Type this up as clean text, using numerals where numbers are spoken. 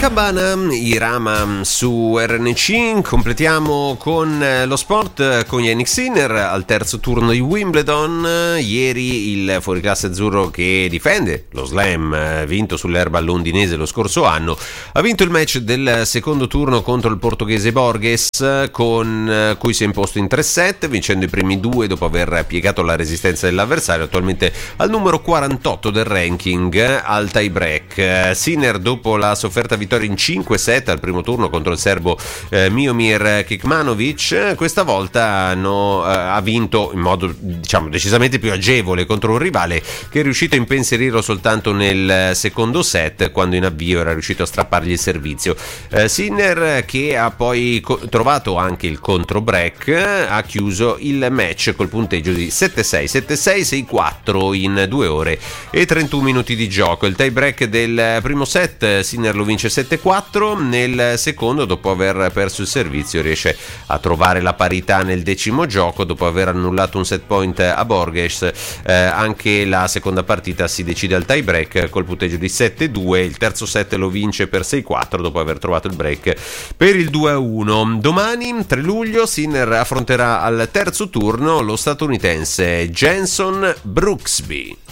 Copacabana, Irama su RNC. Completiamo con lo sport con Jannik Sinner al terzo turno di Wimbledon. Ieri il fuoriclasse azzurro che difende lo slam vinto sull'erba londinese lo scorso anno ha vinto il match del secondo turno contro il portoghese Borges, con cui si è imposto in 3-7, vincendo i primi due dopo aver piegato la resistenza dell'avversario, attualmente al numero 48 del ranking al tie break. Sinner, dopo la sofferta vittoria in 5-7 al primo turno contro il serbo Miomir Kekmanovic, questa volta ha vinto in modo decisamente più agevole contro un rivale che è riuscito a impensierirlo soltanto nel secondo set, quando in avvio era riuscito a strappargli il servizio. Sinner, che ha poi trovato anche il contro break, ha chiuso il match col punteggio di 7-6, 7-6, 6-4 in 2 ore e 31 minuti di gioco. Il tie break del primo set Sinner lo vince 7-4, nel secondo, dopo aver perso il servizio, riesce a trovare la parità nel decimo gioco dopo aver annullato un set point a Borges. Anche la seconda partita si decide al tie break col punteggio di 7-2, il terzo set lo vince per 6-4 dopo aver trovato il break per il 2-1. Domani, 3 luglio, Sinner affronterà al terzo turno lo statunitense Jenson Brooksby.